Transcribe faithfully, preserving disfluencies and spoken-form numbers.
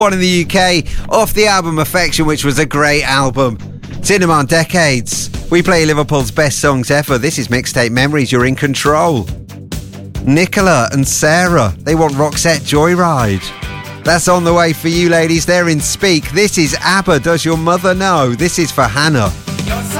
one in the U K, off the album Affection, which was a great album. Cinnamon Decades. We play Liverpool's best songs ever. This is Mixtape Memories. You're in control. Nicola and Sarah, they want Roxette Joyride. That's on the way for you, ladies. They're in Speak. This is ABBA, Does Your Mother Know? This is for Hannah.